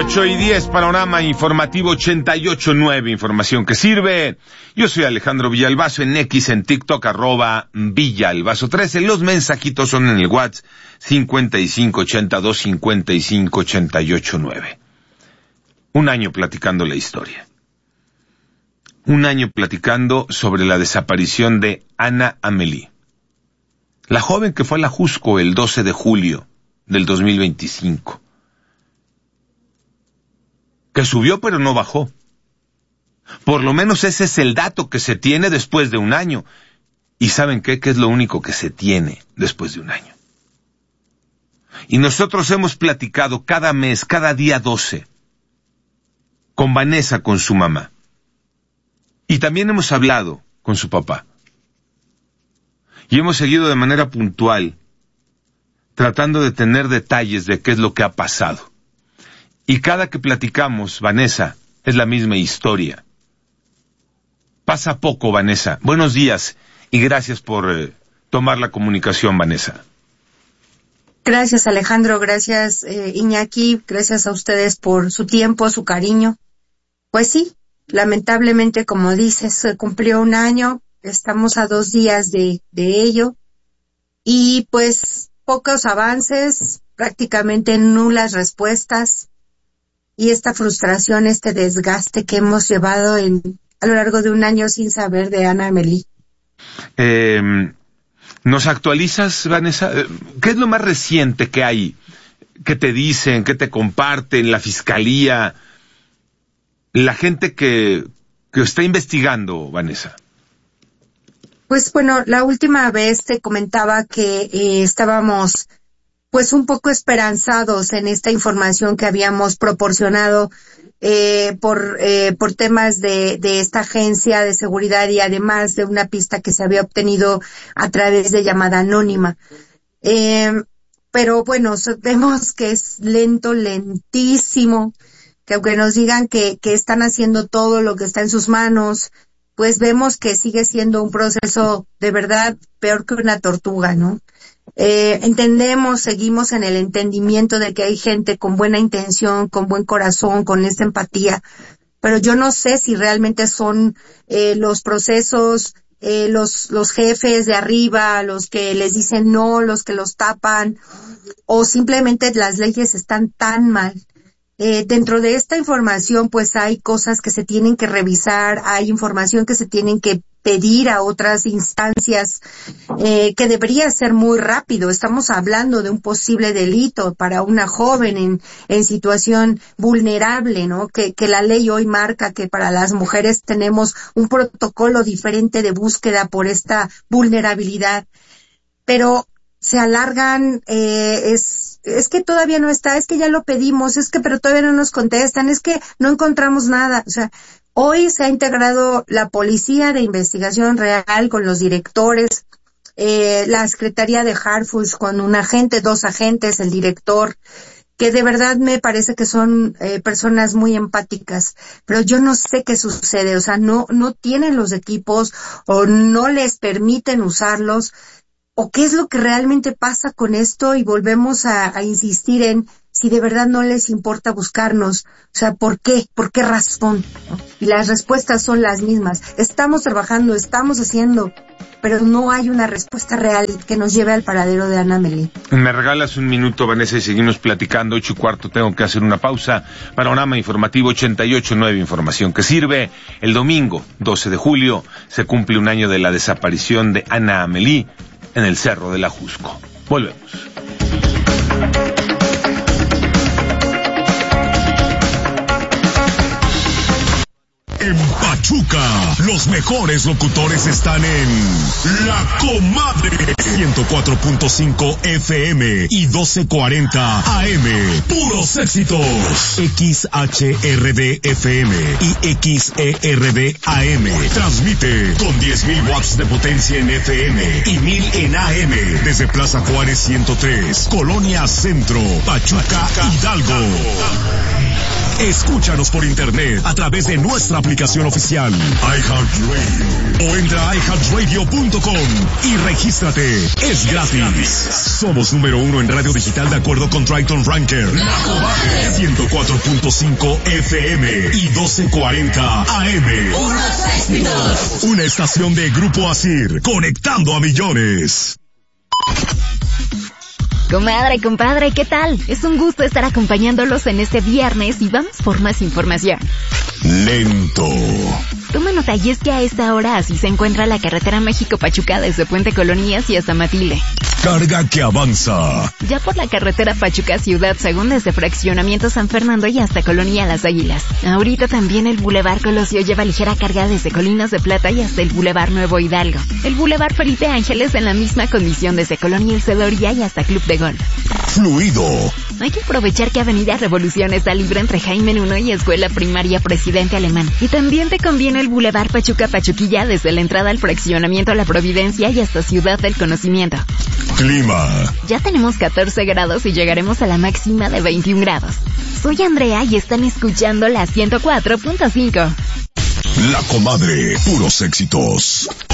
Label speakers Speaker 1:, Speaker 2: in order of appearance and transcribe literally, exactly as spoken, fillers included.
Speaker 1: ocho y diez, panorama informativo ochenta y ocho punto nueve, información que sirve. Yo soy Alejandro Villalbazo, en X, en TikTok, arroba Villalbazo trece. Los mensajitos son en el WhatsApp cincuenta y cinco ochenta y dos cincuenta y cinco ochenta y ocho nueve. Un año platicando la historia. Un año platicando sobre la desaparición de Ana Amelí, la joven que fue a la Jusco el doce de julio del dos mil veinticinco. Que subió pero no bajó. Por lo menos ese es el dato que se tiene después de un año. ¿Y saben qué? ¿Qué es lo único que se tiene después de un año? Y nosotros hemos platicado cada mes, cada día doce, con Vanessa, con su mamá. Y también hemos hablado con su papá. Y hemos seguido de manera puntual, tratando de tener detalles de qué es lo que ha pasado. Y cada que platicamos, Vanessa, es la misma historia. Pasa poco, Vanessa. Buenos días y gracias por eh, tomar la comunicación, Vanessa.
Speaker 2: Gracias, Alejandro. Gracias, eh, Iñaki. Gracias a ustedes por su tiempo, su cariño. Pues sí, lamentablemente, como dices, se cumplió un año. Estamos a dos días de, de ello. Y pues pocos avances, prácticamente nulas respuestas. Y esta frustración, este desgaste que hemos llevado en, a lo largo de un año sin saber de Ana Amelí.
Speaker 1: Eh, ¿Nos actualizas, Vanessa? ¿Qué es lo más reciente que hay? ¿Qué te dicen? ¿Qué te comparten? ¿La fiscalía? ¿La gente que, que está investigando, Vanessa?
Speaker 2: Pues bueno, la última vez te comentaba que eh, estábamos pues un poco esperanzados en esta información que habíamos proporcionado eh, por eh, por temas de, de esta agencia de seguridad y además de una pista que se había obtenido a través de llamada anónima. Eh, pero bueno, vemos que es lento, lentísimo, que aunque nos digan que, que están haciendo todo lo que está en sus manos, pues vemos que sigue siendo un proceso de verdad peor que una tortuga, ¿no? Eh, entendemos, seguimos en el entendimiento de que hay gente con buena intención, con buen corazón, con esta empatía, pero yo no sé si realmente son eh, los procesos, eh, los los jefes de arriba, los que les dicen no, los que los tapan, o simplemente las leyes están tan mal. Eh, dentro de esta información, pues hay cosas que se tienen que revisar, hay información que se tienen que pedir a otras instancias, eh, que debería ser muy rápido. Estamos hablando de un posible delito para una joven en, en situación vulnerable, ¿no? Que, que la ley hoy marca que para las mujeres tenemos un protocolo diferente de búsqueda por esta vulnerabilidad. Pero se alargan, eh, es, es que todavía no está, es que ya lo pedimos, es que pero todavía no nos contestan, es que no encontramos nada. O sea, hoy se ha integrado la Policía de Investigación Real con los directores, eh, la Secretaría de Harfush con un agente, dos agentes, el director, que de verdad me parece que son eh, personas muy empáticas, pero yo no sé qué sucede, o sea, no, no tienen los equipos o no les permiten usarlos. ¿O qué es lo que realmente pasa con esto? Y volvemos a, a insistir en si de verdad no les importa buscarnos. O sea, ¿por qué? ¿Por qué razón? Y las respuestas son las mismas. Estamos trabajando, estamos haciendo, pero no hay una respuesta real que nos lleve al paradero de Ana Amelí.
Speaker 1: Me regalas un minuto, Vanessa, y seguimos platicando. Ocho y cuarto, tengo que hacer una pausa. Panorama informativo ochenta y ocho punto nueve, información que sirve. El domingo, doce de julio, se cumple un año de la desaparición de Ana Amelí en el Cerro de la Jusco. Volvemos.
Speaker 3: En Pachuca, los mejores locutores están en La Comadre, ciento cuatro punto cinco F M y doce cuarenta A M. Puros éxitos. X H R D F M y X E R D A M. Transmite con diez mil watts de potencia en F M y mil en A M. Desde Plaza Juárez ciento tres, Colonia Centro, Pachuca, Hidalgo. Escúchanos por internet a través de nuestra aplicación oficial iHeartRadio o entra a i heart radio punto com y regístrate. Es gratis. Somos número uno en radio digital de acuerdo con Triton Ranker. ciento cuatro punto cinco F M y doce cuarenta A M. Una estación de Grupo Asir, conectando a millones.
Speaker 4: Comadre, compadre, ¿qué tal? Es un gusto estar acompañándolos en este viernes y vamos por más información.
Speaker 3: Lento.
Speaker 4: Toma nota, y es que a esta hora así se encuentra la carretera México-Pachuca desde Puente Colonias y hasta Matile.
Speaker 3: Carga que avanza.
Speaker 4: Ya por la carretera Pachuca-Ciudad Según desde Fraccionamiento San Fernando y hasta Colonia Las Águilas. Ahorita también el Boulevard Colosio lleva ligera carga desde Colinas de Plata y hasta el Boulevard Nuevo Hidalgo. El Boulevard Felipe Ángeles en la misma condición desde Colonia El Cedoría y hasta Club de Golf.
Speaker 3: Fluido.
Speaker 4: Hay que aprovechar que Avenida Revolución está libre entre Jaime uno y Escuela Primaria Presidente Alemán. Y también te conviene el Boulevard Pachuca-Pachuquilla desde la entrada al Fraccionamiento La Providencia y hasta Ciudad del Conocimiento.
Speaker 3: Clima.
Speaker 4: Ya tenemos catorce grados y llegaremos a la máxima de veintiún grados. Soy Andrea y están escuchando la ciento cuatro punto cinco.
Speaker 3: La Comadre, puros éxitos.